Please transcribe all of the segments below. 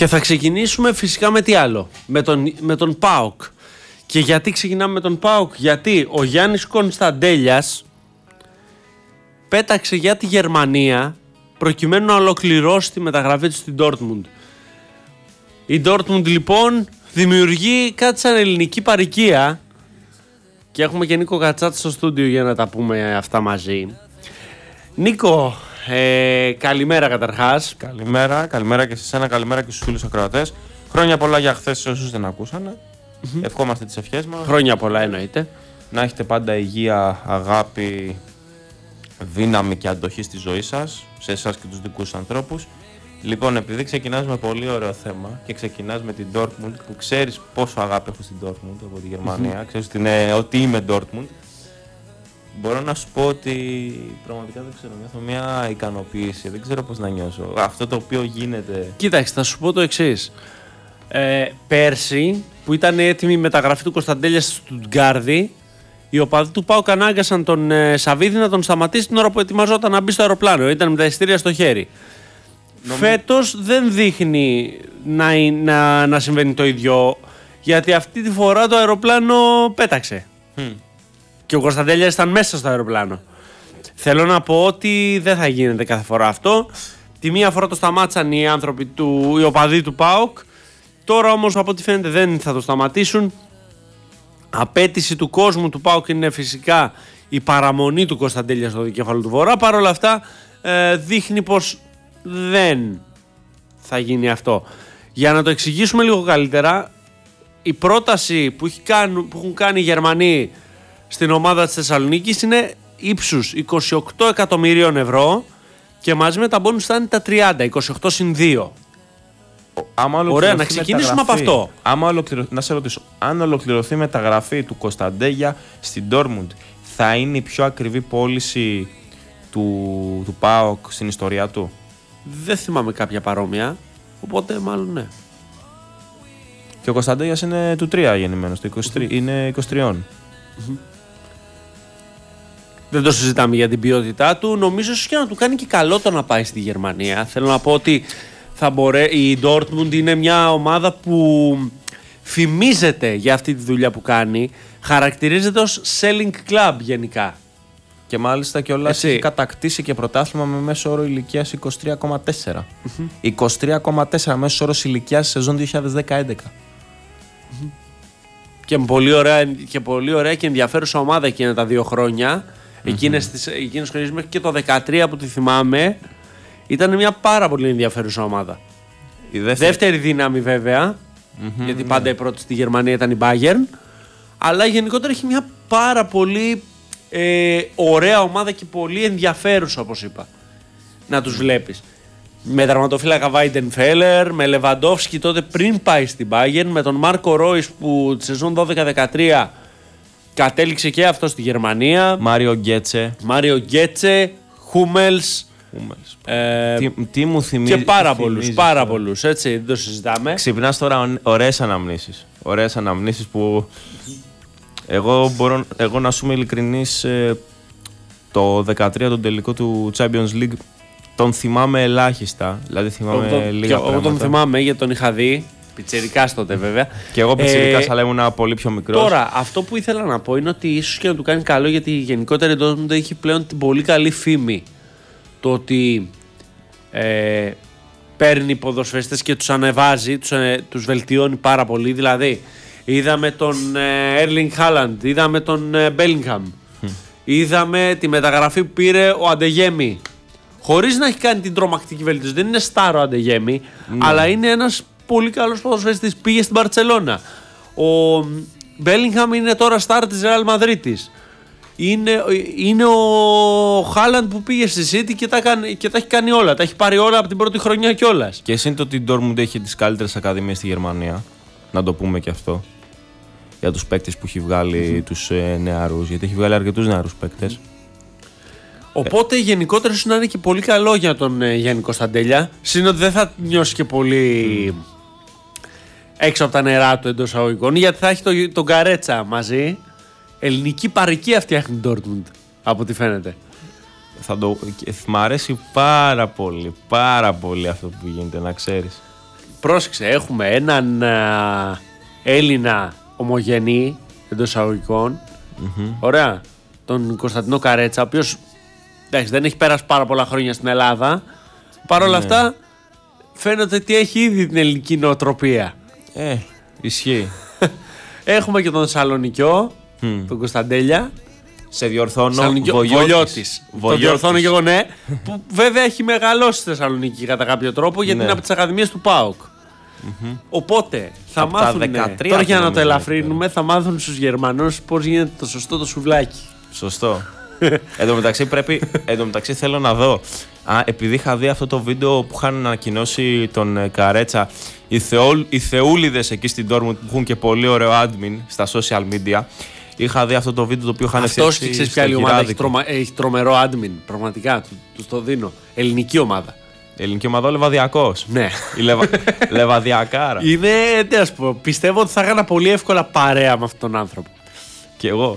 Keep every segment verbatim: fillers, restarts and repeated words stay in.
Και θα ξεκινήσουμε φυσικά με τι άλλο, με τον, με τον ΠΑΟΚ. Και γιατί ξεκινάμε με τον ΠΑΟΚ? Γιατί ο Γιάννης Κωνσταντέλιας πέταξε για τη Γερμανία προκειμένου να ολοκληρώσει τη μεταγραφή του στην Dortmund. Η Dortmund λοιπόν δημιουργεί κάτι σαν ελληνική παροικία και έχουμε και Νίκο Κατσάτη στο στούντιο για να τα πούμε αυτά μαζί. Νίκο, ε, καλημέρα καταρχάς. Καλημέρα, καλημέρα και σε εσένα, καλημέρα και στους φίλους ακροατές. Χρόνια πολλά για χθες όσους δεν ακούσανε. Mm-hmm. Ευχόμαστε τις ευχές μας. Χρόνια πολλά εννοείται. Να έχετε πάντα υγεία, αγάπη, δύναμη και αντοχή στη ζωή σας, σε εσάς και τους δικούς ανθρώπους. Λοιπόν, επειδή ξεκινάς με πολύ ωραίο θέμα και ξεκινάς με την Dortmund, που ξέρεις πόσο αγάπη έχω στην Dortmund από τη Γερμανία, mm-hmm. ξέρεις ότι, είναι, ότι είμαι Dortmund, μπορώ να σου πω ότι πραγματικά δεν ξέρω, νιώθω μια ικανοποίηση, δεν ξέρω πώς να νιώσω. Αυτό το οποίο γίνεται... Κοίταξε, θα σου πω το εξής. Ε, πέρσι, που ήταν έτοιμη η μεταγραφή του Κωνσταντέλια στη Στουτγκάρδη, οι οπαδοί του ΠΑΟΚ ανάγκασαν τον ε, Σαββίδη να τον σταματήσει την ώρα που ετοιμαζόταν να μπει στο αεροπλάνο. Ήταν με τα εισιτήρια στο χέρι. Νομ... Φέτος δεν δείχνει να, να, να συμβαίνει το ίδιο, γιατί αυτή τη φορά το αεροπλάνο πέταξε. Mm. Και ο Κωνσταντέλιας ήταν μέσα στο αεροπλάνο. Θέλω να πω ότι δεν θα γίνεται κάθε φορά αυτό. Τη μία φορά το σταμάτησαν οι άνθρωποι του, οι οπαδοί του ΠΑΟΚ. Τώρα όμως από ό,τι φαίνεται δεν θα το σταματήσουν. Απέτηση του κόσμου του ΠΑΟΚ είναι φυσικά η παραμονή του Κωνσταντέλια στο δικέφαλο του Βορρά. Παρ' όλα αυτά ε, δείχνει πως δεν θα γίνει αυτό. Για να το εξηγήσουμε λίγο καλύτερα, η πρόταση που, έχει κάνει, που έχουν κάνει οι Γερμανοί στην ομάδα της Θεσσαλονίκης είναι ύψους είκοσι οκτώ εκατομμυρίων ευρώ και μαζί με τα μπόνους θα είναι τα τριάντα, είκοσι οκτώ συν δύο. Ωραία, να ξεκινήσουμε από αυτό. Άμα ολοκληρω... Να σε ρωτήσω, αν ολοκληρωθεί η μεταγραφή του Κωνσταντέλια στην Dortmund, θα είναι η πιο ακριβή πώληση του, του ΠΑΟΚ στην ιστορία του? Δεν θυμάμαι κάποια παρόμοια, οπότε μάλλον ναι. Και ο Κωνσταντέλιας είναι του τρία γεννημένος, το είκοσι τρία, mm-hmm. είναι είκοσι τρία. Mm-hmm. Δεν το συζητάμε για την ποιότητά του. Νομίζω ίσως και να του κάνει και καλό το να πάει στη Γερμανία. Θέλω να πω ότι θα μπορέ... η Dortmund είναι μια ομάδα που φημίζεται για αυτή τη δουλειά που κάνει. Χαρακτηρίζεται ως selling club γενικά. Και μάλιστα κιόλας έχει κατακτήσει και πρωτάθλημα με μέσο όρο ηλικίας είκοσι τρία κόμμα τέσσερα. Mm-hmm. είκοσι τρία κόμμα τέσσερα μέσο όρο ηλικίας σεζόν δύο χιλιάδες δέκα έντεκα. Mm-hmm. Και πολύ ωραία και, πολύ ωραία και ενδιαφέρουσα ομάδα εκείνα τα δύο χρόνια. Mm-hmm. Εκείνες τις, εκείνες χρονιές μέχρι και το δεκατρία που τη θυμάμαι, ήταν μια πάρα πολύ ενδιαφέρουσα ομάδα. Η δεύτερη, δεύτερη δύναμη βέβαια, mm-hmm, γιατί πάντα yeah. η πρώτη στη Γερμανία ήταν η Bayern, αλλά γενικότερα έχει μια πάρα πολύ ε, ωραία ομάδα και πολύ ενδιαφέρουσα, όπως είπα, να τους βλέπεις. Με τερματοφύλακα Βάιντενφέλερ, με Λεβαντόφσκι τότε πριν πάει στην Bayern, με τον Μάρκο Ρόις που τη σεζόν δώδεκα δεκατρία κατέληξε και αυτό στη Γερμανία. Μάριο Γκέτσε. Μάριο Γκέτσε, Χούμελς. Ε, τι, τι μου θυμίζει. Και πάρα πολλούς, πάρα πολλούς, έτσι, δεν το συζητάμε. Ξυπνάς τώρα ωραίες αναμνήσεις. Ωραίες αναμνήσεις που εγώ μπορώ εγώ να σου είμαι ειλικρινής, ε, το δεκατρία τον τελικό του Champions League τον θυμάμαι ελάχιστα. Δηλαδή θυμάμαι το, λίγα και πράγματα. Εγώ τον θυμάμαι γιατί τον είχα δει. Πιτσιρικάς τότε βέβαια. Και εγώ πιτσιρικάς, ε, αλλά ήμουν πολύ πιο μικρός. Τώρα, αυτό που ήθελα να πω είναι ότι ίσως και να του κάνει καλό, γιατί γενικότερα η Dortmund έχει πλέον την πολύ καλή φήμη. Το ότι ε, παίρνει ποδοσφαιριστές και τους ανεβάζει, τους, ε, τους βελτιώνει πάρα πολύ. Δηλαδή, είδαμε τον ε, Erling Haaland, είδαμε τον ε, Bellingham, mm. είδαμε τη μεταγραφή που πήρε ο Αντεγέμι. Χωρίς να έχει κάνει την τρομακτική βελτίωση. Δεν είναι στάρο ο Αντεγέμι, mm. αλλά είναι ένας πολύ καλός ποδοσφαιριστής. Πήγε στην Μπαρτσελώνα. Ο Bellingham είναι τώρα στάρ της Real Μαδρίτης. Είναι, είναι ο Χάλαντ που πήγε στη City και τα, κάνει, και τα έχει κάνει όλα. Τα έχει πάρει όλα από την πρώτη χρονιά κιόλας. Και εσύ είναι το ότι η Dortmund έχει τις καλύτερες ακαδημίες στη Γερμανία. Να το πούμε και αυτό. Για τους παίκτες που έχει βγάλει mm-hmm. τους ε, νεαρούς. Γιατί έχει βγάλει αρκετούς νεαρούς παίκτες. Οπότε ε. γενικότερα ίσως να είναι και πολύ καλό για τον ε, Γιάννη Κωνσταντέλια. Συν ότι δεν θα νιώσει και πολύ mm. έξω από τα νερά του εντός αγωγικών. Γιατί θα έχει τον το Γκαρέτσα μαζί. Ελληνική παροικία φτιάχνει την Dortmund, από ό,τι φαίνεται. Θα το... Μ' αρέσει πάρα πολύ, πάρα πολύ αυτό που γίνεται, να ξέρεις. πρόσεξε, έχουμε έναν α, Έλληνα ομογενή εντός εισαγωγικών. Mm-hmm. Ωραία. Τον Κωνσταντινό Καρέτσα, ο οποίος δεν έχει πέρασει πάρα πολλά χρόνια στην Ελλάδα. Παρ' όλα ναι. αυτά, φαίνεται ότι έχει ήδη την ελληνική νοοτροπία. Ε, ισχύει. Έχουμε και τον Θεσσαλονικιό, mm. τον Κωνσταντέλια. Σε διορθώνω, Βολιώτης. Το διορθώνω και εγώ, ναι. Που βέβαια έχει μεγαλώσει στη Θεσσαλονίκη κατά κάποιο τρόπο, γιατί ναι. είναι από τις ακαδημίες του ΠΑΟΚ. Mm-hmm. Οπότε θα από μάθουν. Τώρα για να το ελαφρύνουμε, θα μάθουν στους Γερμανούς πώς γίνεται το σωστό το σουβλάκι. Σωστό. Εν τω μεταξύ, πρέπει, εν τω μεταξύ θέλω να δω. Α, επειδή είχα δει αυτό το βίντεο που είχαν ανακοινώσει τον Καρέτσα, οι, θεόλ, οι θεούλιδες εκεί στην Dortmund που έχουν και πολύ ωραίο admin στα social media. Είχα δει αυτό το βίντεο το οποίο είχαν φτιάξει. Αυτός και ξέρεις ποια άλλη ομάδα έχει, τρομα, έχει τρομερό admin. Πραγματικά, του, του το δίνω. Ελληνική ομάδα. Ελληνική ομάδα, ο Λεβαδιακός. Ναι. Η Λεβα... Λεβαδιακάρα. Είναι, τι να σου πω, πιστεύω ότι θα έκανα πολύ εύκολα παρέα με αυτόν τον άνθρωπο. Κι εγώ.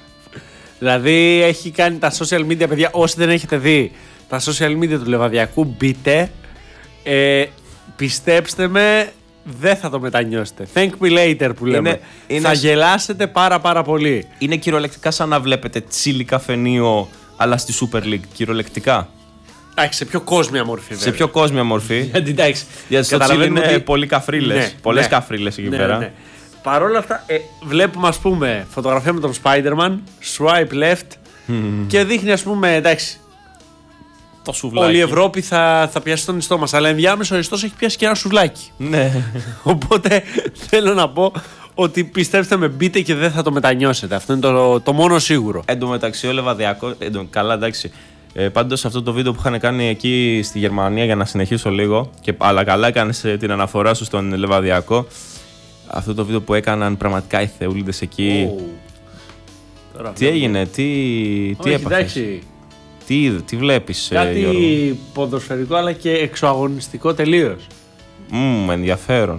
Δηλαδή έχει κάνει τα social media, παιδιά. Όσοι δεν έχετε δει τα social media του Λεβαδιακού, μπείτε. Ε, πιστέψτε με, δεν θα το μετανιώσετε. Thank me later που λέμε. Είναι, είναι... Θα γελάσετε πάρα πάρα πολύ. Είναι κυριολεκτικά σαν να βλέπετε τσίλι καφενείο, αλλά στη Super League. Κυριολεκτικά. Εντάξει, σε πιο κόσμια μορφή. Σε πιο κόσμια μορφή. Γιατί εντάξει. Γιατί στο τσίλι είναι ότι... πολλοί καφρίλες. Ναι, πολλές ναι, καφρίλες εκεί ναι, πέρα. Ναι. Παρ' όλα αυτά, ε, βλέπουμε ας πούμε φωτογραφία με τον Spider-Man, swipe left mm. και δείχνει ας πούμε εντάξει. Το σουβλάκι. Όλη η Ευρώπη θα, θα πιάσει τον ιστό μας, αλλά ενδιάμεσο ο ιστός έχει πιάσει και ένα σουβλάκι. Ναι. Οπότε θέλω να πω ότι πιστέψτε με, μπείτε και δεν θα το μετανιώσετε. Αυτό είναι το, το μόνο σίγουρο. Εν τω μεταξύ, ο Λεβαδιακό. Καλά, εντάξει. Ε, πάντως αυτό το βίντεο που είχαν κάνει εκεί στη Γερμανία, για να συνεχίσω λίγο, και, αλλά καλά έκανες την αναφορά σου στον Λεβαδιακό. Αυτό το βίντεο που έκαναν πραγματικά οι θεούλιδες εκεί. Oh. Τώρα τι έγινε, τι, τι έπαθες, τι, τι βλέπεις, κάτι Γιώργο? Ποδοσφαιρικό αλλά και εξωαγωνιστικό τελείως. Μμμ, ενδιαφέρον.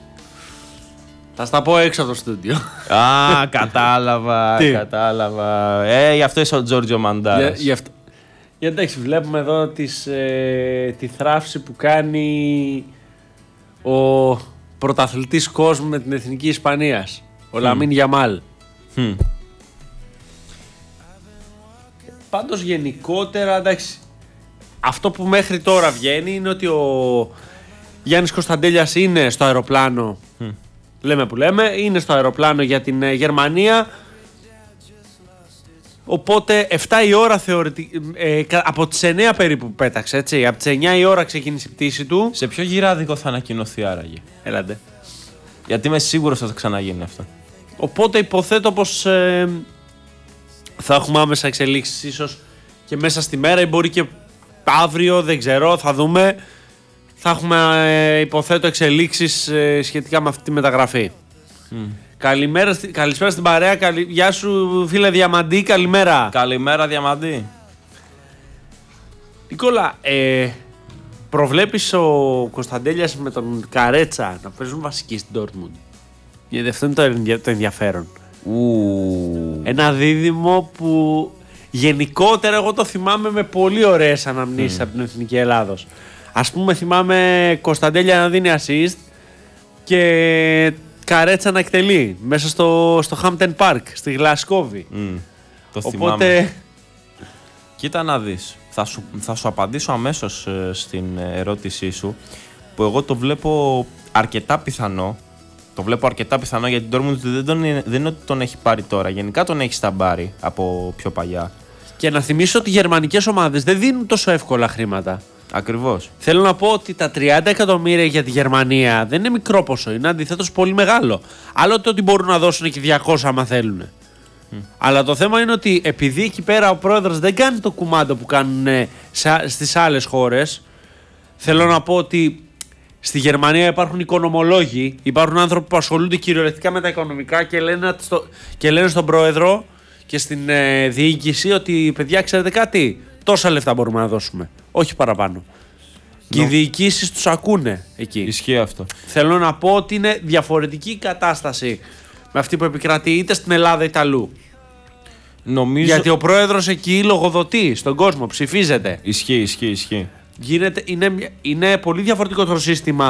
Θα στα πω έξω από το στούντιο. Α, κατάλαβα, κατάλαβα. Ε, γι' αυτό είσαι ο Τζόρτζιο Μαντάρας. Για, αυτό... Για εντάξει, βλέπουμε εδώ τις, ε, τη θράψη που κάνει ο πρωταθλητής κόσμου με την εθνική Ισπανίας, ο mm. Λαμίν Γιαμάλ. Mm. Πάντως γενικότερα, εντάξει, αυτό που μέχρι τώρα βγαίνει είναι ότι ο Γιάννης Κωνσταντέλιας είναι στο αεροπλάνο, mm. λέμε που λέμε, είναι στο αεροπλάνο για την ε, Γερμανία. Οπότε εφτά η ώρα θεωρητικά, ε, από τις εννιά περίπου πέταξε, έτσι, από τις εννιά η ώρα ξεκίνησε η πτήση του. Σε ποιο γυράδικο θα ανακοινωθεί άραγε? Έλατε. Γιατί είμαι σίγουρος ότι θα ξαναγίνει αυτό. Οπότε υποθέτω πως ε, θα έχουμε άμεσα εξελίξεις ίσως και μέσα στη μέρα ή μπορεί και αύριο, δεν ξέρω, θα δούμε. Θα έχουμε ε, υποθέτω εξελίξεις ε, σχετικά με αυτή τη μεταγραφή. Mm. Καλημέρα, καλησπέρα στην παρέα. Καλη... Γεια σου φίλε Διαμαντή, καλημέρα. Καλημέρα Διαμαντή. Νικόλα, ε, προβλέπεις ο Κωνσταντέλιας με τον Καρέτσα να παίζουν βασική στην Dortmund? Γιατί αυτό είναι το, ενδια... το ενδιαφέρον. Ου. Ένα δίδυμο που γενικότερα εγώ το θυμάμαι με πολύ ωραίες αναμνήσεις mm. από την Εθνική Ελλάδος. Ας πούμε θυμάμαι Κωνσταντέλια να δίνει assist και Καρέτσα να εκτελεί μέσα στο, στο Hampton Park, στη Γλασκόβη. Mm, το Οπότε... θυμάμαι. Κοίτα να δεις. Θα σου, θα σου απαντήσω αμέσως ε, στην ερώτησή σου, που εγώ το βλέπω αρκετά πιθανό. Το βλέπω αρκετά πιθανό γιατί την Dortmund δεν, τον, δεν είναι ότι τον έχει πάρει τώρα. Γενικά τον έχει σταμπάρει από πιο παλιά. Και να θυμίσω ότι οι γερμανικές ομάδες δεν δίνουν τόσο εύκολα χρήματα. Ακριβώς. Θέλω να πω ότι τα τριάντα εκατομμύρια για τη Γερμανία δεν είναι μικρό ποσό, είναι αντιθέτως πολύ μεγάλο. Άλλο το ότι μπορούν να δώσουν και διακόσια άμα θέλουν. Mm. Αλλά το θέμα είναι ότι επειδή εκεί πέρα ο πρόεδρος δεν κάνει το κουμάντο που κάνουν στις άλλες χώρες, θέλω να πω ότι στη Γερμανία υπάρχουν οικονομολόγοι, υπάρχουν άνθρωποι που ασχολούνται κυριολεκτικά με τα οικονομικά και λένε, στο, και λένε στον πρόεδρο και στην ε, διοίκηση ότι παιδιά, ξέρετε κάτι, τόσα λεφτά μπορούμε να δώσουμε, όχι παραπάνω. No. Και οι διοικήσεις τους ακούνε εκεί. Ισχύει αυτό. Θέλω να πω ότι είναι διαφορετική η κατάσταση με αυτή που επικρατεί είτε στην Ελλάδα είτε αλλού. Νομίζω... Γιατί ο πρόεδρος εκεί λογοδοτεί στον κόσμο, ψηφίζεται. Ισχύει, ισχύει, ισχύει. Γίνεται, είναι, είναι πολύ διαφορετικό το σύστημα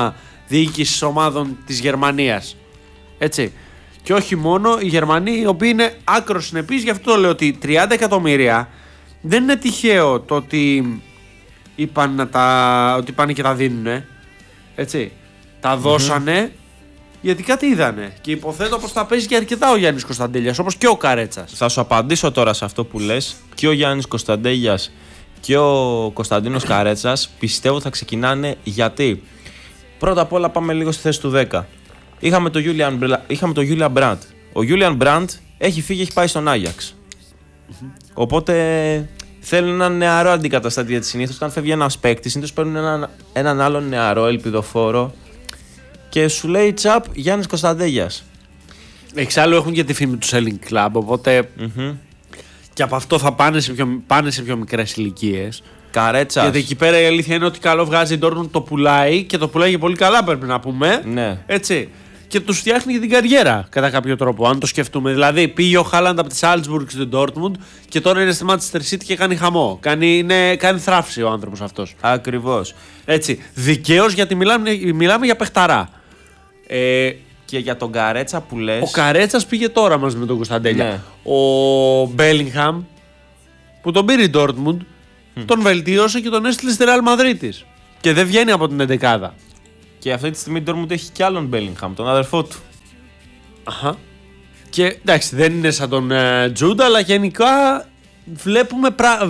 διοίκησης ομάδων της Γερμανίας. Έτσι. Και όχι μόνο οι Γερμανοί, οι οποίοι είναι άκρος συνεπείς, γι' αυτό λέω ότι τριάντα εκατομμύρια δεν είναι τυχαίο το ότι είπαν να τα, ότι πάνε και τα δίνουν. Έτσι. Τα δώσανε γιατί κάτι είδανε. Και υποθέτω πως θα παίζει και αρκετά ο Γιάννης Κωνσταντέλιας, όπως και ο Καρέτσας. Θα σου απαντήσω τώρα σε αυτό που λες. Και ο Γιάννης Κωνσταντέλιας και ο Κωνσταντίνος Καρέτσας πιστεύω θα ξεκινάνε γιατί. Πρώτα απ' όλα πάμε λίγο στη θέση του δέκα. Είχαμε τον Julian, είχαμε τον Julian Brandt. Ο Julian Brandt έχει φύγει, έχει πάει στον Άγιαξ. Mm-hmm. Οπότε θέλουν έναν νεαρό αντικαταστάτη, γιατί συνήθως όταν φεύγει ένας παίκτης, συνήθως παίρνουν έναν, έναν άλλον νεαρό, ελπιδοφόρο και σου λέει τσαπ Γιάννης Κωνσταντέλιας. Εξάλλου έχουν και τη φήμη του Selling Club, οπότε mm-hmm. και από αυτό θα πάνε σε πιο, πάνε σε πιο μικρές ηλικίες. Καρέτσας. Γιατί εκεί πέρα η αλήθεια είναι ότι καλό βγάζει η Dortmund, το πουλάει και το πουλάει και πολύ καλά, πρέπει να πούμε. Ναι. Έτσι. Και του φτιάχνει και την καριέρα κατά κάποιο τρόπο, αν το σκεφτούμε. Δηλαδή πήγε ο Χάλαντ από τη Salzburg στην Dortmund και τώρα είναι στη Manchester City και κάνει χαμό. Κάνει, είναι, κάνει θράψη ο άνθρωπος αυτός. Ακριβώς. Έτσι. Δικαίως, γιατί μιλάμε, μιλάμε για παιχταρά. Ε, και για τον Καρέτσα που λες. Ο Καρέτσας πήγε τώρα μαζί με τον Κωνσταντέλια. Ναι. Ο Μπέλιγχαμ που τον πήρε η Dortmund, mm. τον βελτίωσε και τον έστειλε στη Real Madrid. Και δεν βγαίνει από την εντεκάδα. Και αυτή τη στιγμή η Dortmund έχει κι άλλον Bellingham, τον αδερφό του. Αχα. Και εντάξει, δεν είναι σαν τον uh, Τζούντα, αλλά γενικά βλέπουμε, πρα...